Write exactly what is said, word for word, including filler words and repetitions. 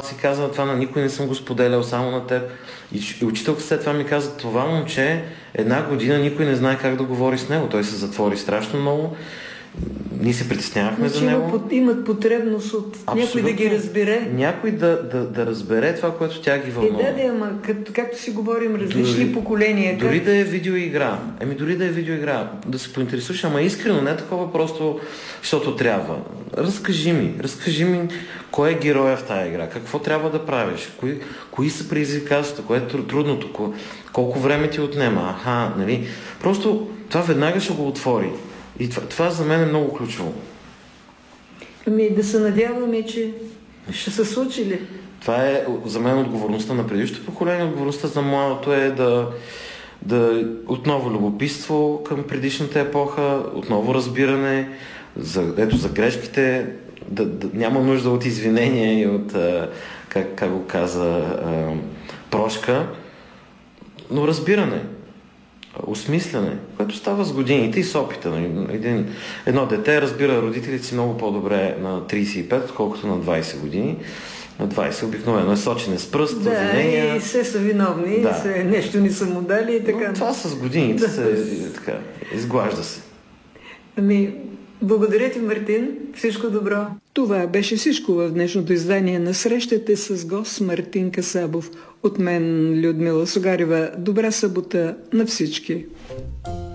си казва, това на никой не съм го споделял, само на теб. И, и учителка след това ми каза, това момче една година никой не знае как да говори с него. Той се затвори страшно много. Ние се притеснявахме значи за него. Имат потребност от абсолютно някой да ги разбере. Някой да, да, да разбере това, което тя ги вълнува. Е, да, да, ама като, както си говорим, различни дори, поколения. Дори как... да е видеоигра. Еми дори да е видеоигра. Да се поинтересуваш, ама искрено, не такова просто, защото трябва. Разкажи ми, разкажи ми кой е героя в тази игра, какво трябва да правиш, кои, кои са предизвикателствата, кое е трудното, колко време ти отнема. Аха, нали? Просто това веднага ще го отвори. И това, това за мен е много ключово. Ами да се надяваме, че ще се случи ли? Това е за мен отговорността на предишното поколение. Отговорността за младото е да, да отново любопитство към предишната епоха, отново разбиране, за, ето за грешките, да, да, няма нужда от извинения и от, а, как, как го каза, а, прошка, но разбиране. Осмисляне, което става с годините и с опита. Един, едно дете разбира родителите си много по-добре на трийсет и пет, отколкото на двайсет години. На двайсет обикновено е сочене с пръст, да, обвинения. И все са виновни, да. Се, нещо ни са му дали и така. Но това с годините да. се така, изглажда се. Ами, благодаря ти, Мартин. Всичко добро. Това беше всичко в днешното издание на Срещате с гост Мартин Касабов. От мен, Людмила Сугарева, добра събота на всички!